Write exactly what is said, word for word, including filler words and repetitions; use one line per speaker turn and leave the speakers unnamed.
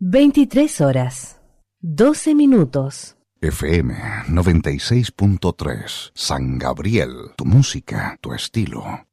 veintitrés horas, doce minutos.
F M noventa y seis punto tres, San Gabriel, tu música, tu estilo.